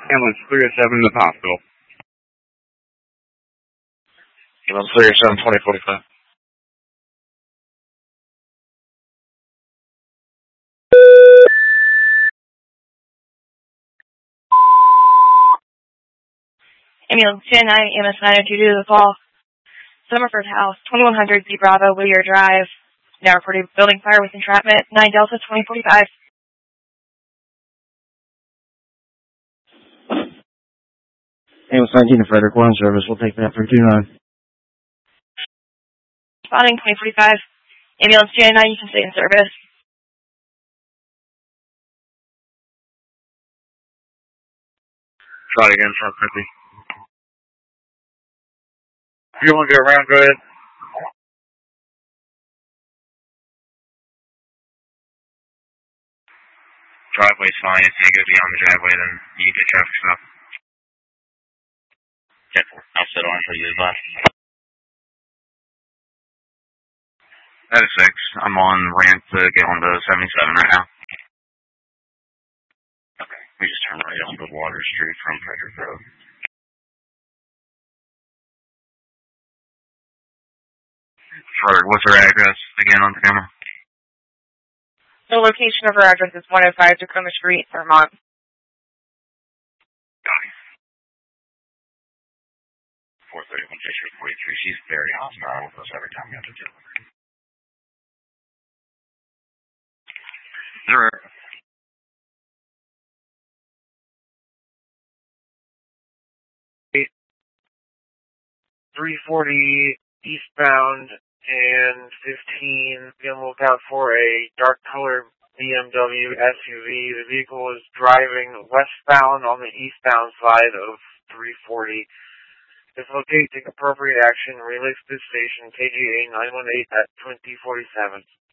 Ambulance 307 to the hospital. Ambulance 307, 2045. Ambulance 10-9, EMS 902 to the call. Summerford House, 2100 B Bravo, Whittier Drive. Now reporting building fire with entrapment, 9 Delta 2045. Ambulance 19 to Frederick One service. We'll take that 329. Spotting 2045. Ambulance 299, you can stay in service. Try it again, front 50. If you want to go around, go ahead. Driveway's fine. If you go beyond the driveway, then you get traffic stop. Careful. I'll sit on for you left. That is 6. I'm on ramp to get on to 77 right now. Okay. We just turned right onto Water Street from Frederick Road. Frederick, what's her address again on the camera? The location of her address is 105 Tacoma Street, Vermont. Got it. 431 J Street 43. She's very hostile with us every time we have to deal with her. There. 340 eastbound and 15. Be on the lookout for a dark-colored BMW SUV. The vehicle is driving westbound on the eastbound side of 340. If located, take appropriate action. Relay to this station, KGA 918 at 2047.